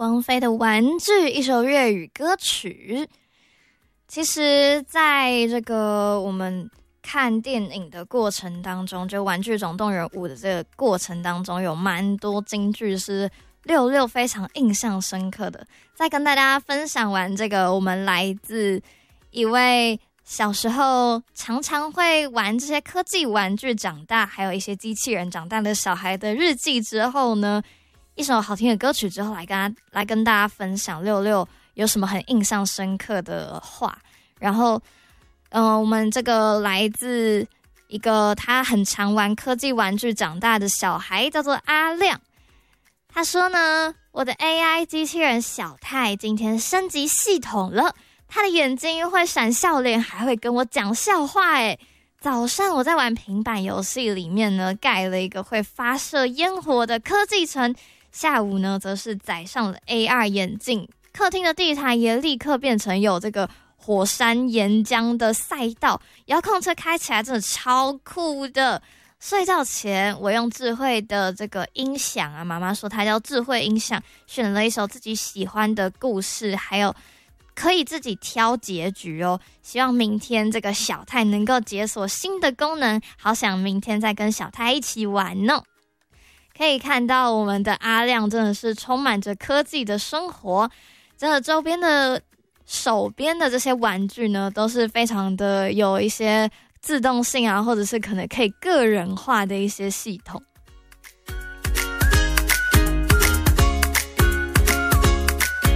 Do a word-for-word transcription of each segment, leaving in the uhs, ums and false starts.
王菲的《玩具》，一首粤语歌曲。其实在这个我们看电影的过程当中，就《玩具总动员五》的这个过程当中，有蛮多金句是六六非常印象深刻的。在跟大家分享完这个我们来自一位小时候常常会玩这些科技玩具长大，还有一些机器人长大的小孩的日记之后呢，一首好听的歌曲之后，来跟他来跟大家分享六六有什么很印象深刻的话。然后呃，我们这个来自一个他很常玩科技玩具长大的小孩，叫做阿亮。他说呢，我的 A I 机器人小泰今天升级系统了，他的眼睛会闪笑脸，还会跟我讲笑话耶。早上我在玩平板游戏里面呢，盖了一个会发射烟火的科技城，下午呢则是载上了 A R 眼镜，客厅的地毯也立刻变成有这个火山岩浆的赛道，遥控车开起来真的超酷的。睡觉前我用智慧的这个音响啊，妈妈说它叫智慧音响，选了一首自己喜欢的故事，还有可以自己挑结局哦。希望明天这个小泰能够解锁新的功能，好想明天再跟小泰一起玩哦。可以看到我们的阿亮真的是充满着科技的生活，真的周边的手边的这些玩具呢，都是非常的有一些自动性啊，或者是可能可以个人化的一些系统。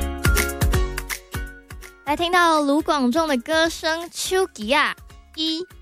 来听到卢广仲的歌声《秋吉亚一》。